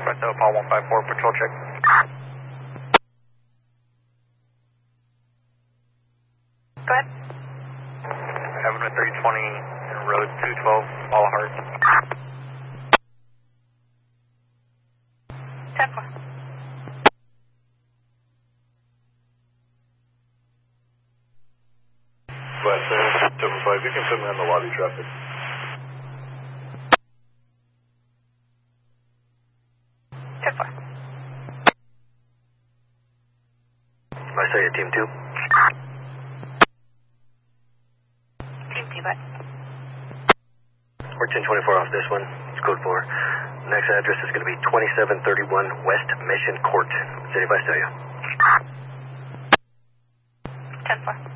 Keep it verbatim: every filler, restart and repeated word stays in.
Northwest Opal one five four, patrol check. Go ahead. Avenue three twenty, road two twelve, all hard. ten four. West seven five, you can put me on the lobby traffic. ten four. Marseille, team two. Team two, bud. We're ten twenty-four off this one. It's code four. Next address is going to be twenty-seven thirty-one West Mission Court. City of Visalia. ten four.